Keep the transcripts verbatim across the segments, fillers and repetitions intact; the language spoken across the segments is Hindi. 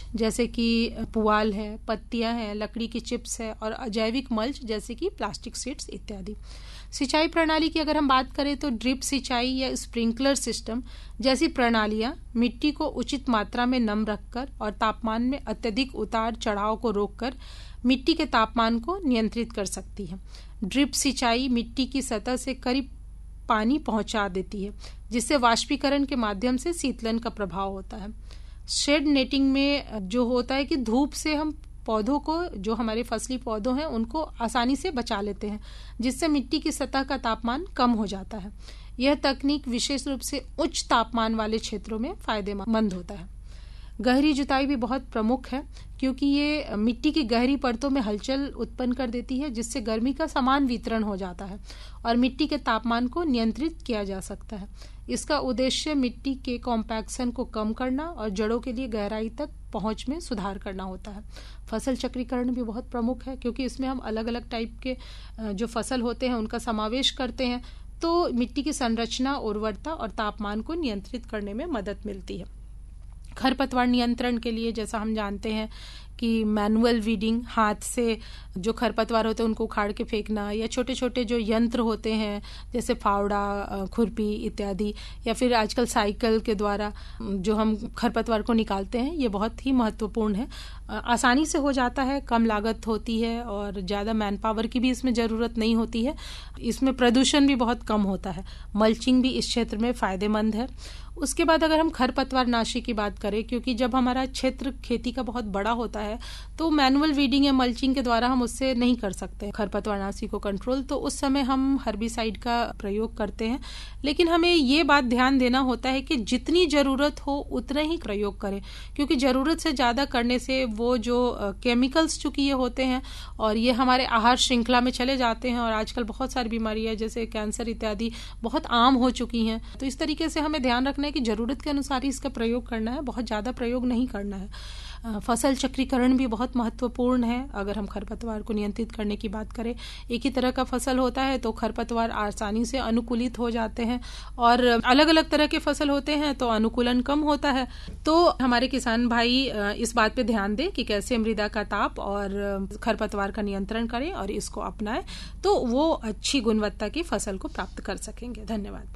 जैसे कि पुआल है, पत्तियां हैं, लकड़ी की चिप्स है और अजैविक मल्च जैसे कि प्लास्टिक शीट्स इत्यादि। सिंचाई प्रणाली की अगर हम बात करें तो ड्रिप सिंचाई या स्प्रिंकलर सिस्टम जैसी प्रणालियां मिट्टी को उचित मात्रा में नम रखकर और तापमान में अत्यधिक उतार चढ़ाव को रोककर मिट्टी के तापमान को नियंत्रित कर सकती है। ड्रिप सिंचाई मिट्टी की सतह से करीब पानी पहुंचा देती है, जिससे वाष्पीकरण के माध्यम से शीतलन का प्रभाव होता है। शेड नेटिंग में जो होता है कि धूप से हम पौधों को, जो हमारे फसली पौधों हैं, उनको आसानी से बचा लेते हैं, जिससे मिट्टी की सतह का तापमान कम हो जाता है। यह तकनीक विशेष रूप से उच्च तापमान वाले क्षेत्रों में फायदेमंद होता है। गहरी जुताई भी बहुत प्रमुख है, क्योंकि ये मिट्टी की गहरी परतों में हलचल उत्पन्न कर देती है, जिससे गर्मी का समान वितरण हो जाता है और मिट्टी के तापमान को नियंत्रित किया जा सकता है। इसका उद्देश्य मिट्टी के कॉम्पैक्शन को कम करना और जड़ों के लिए गहराई तक पहुंच में सुधार करना होता है। फसल चक्रीकरण भी बहुत प्रमुख है, क्योंकि इसमें हम अलग अलग टाइप के जो फसल होते हैं उनका समावेश करते हैं, तो मिट्टी की संरचना, उर्वरता और तापमान को नियंत्रित करने में मदद मिलती है। खरपतवार नियंत्रण के लिए जैसा हम जानते हैं कि मैनुअल वीडिंग, हाथ से जो खरपतवार होते हैं उनको उखाड़ के फेंकना, या छोटे छोटे जो यंत्र होते हैं जैसे फावड़ा, खुरपी इत्यादि, या फिर आजकल साइकिल के द्वारा जो हम खरपतवार को निकालते हैं, ये बहुत ही महत्वपूर्ण है। आसानी से हो जाता है, कम लागत होती है और ज़्यादा मैन पावर की भी इसमें ज़रूरत नहीं होती है। इसमें प्रदूषण भी बहुत कम होता है। मल्चिंग भी इस क्षेत्र में फ़ायदेमंद है। उसके बाद अगर हम खरपतवार नाशी की बात करें, क्योंकि जब हमारा क्षेत्र खेती का बहुत बड़ा होता है तो मैनुअल वीडिंग या मल्चिंग के द्वारा हम उससे नहीं कर सकते खरपतवार नाशी को कंट्रोल, तो उस समय हम हर्बिसाइड का प्रयोग करते हैं। लेकिन हमें ये बात ध्यान देना होता है कि जितनी ज़रूरत हो उतना ही प्रयोग करें, क्योंकि ज़रूरत से ज़्यादा करने से वो जो केमिकल्स चूँकि ये होते हैं और ये हमारे आहार श्रृंखला में चले जाते हैं, और आजकल बहुत सारी बीमारियाँ जैसे कैंसर इत्यादि बहुत आम हो चुकी हैं। तो इस तरीके से हमें ध्यान रखना है कि ज़रूरत के अनुसार ही इसका प्रयोग करना है, बहुत ज़्यादा प्रयोग नहीं करना है। फसल चक्रीकरण भी बहुत महत्वपूर्ण है। अगर हम खरपतवार को नियंत्रित करने की बात करें, एक ही तरह का फसल होता है तो खरपतवार आसानी से अनुकूलित हो जाते हैं, और अलग अलग तरह के फसल होते हैं तो अनुकूलन कम होता है। तो हमारे किसान भाई इस बात पे ध्यान दें कि कैसे मृदा का ताप और खरपतवार का नियंत्रण करें और इसको अपनाएं, तो वो अच्छी गुणवत्ता की फसल को प्राप्त कर सकेंगे। धन्यवाद।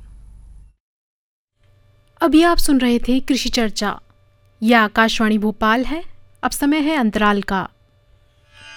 अभी आप सुन रहे थे कृषि चर्चा। यह आकाशवाणी भोपाल है। अब समय है अंतराल का।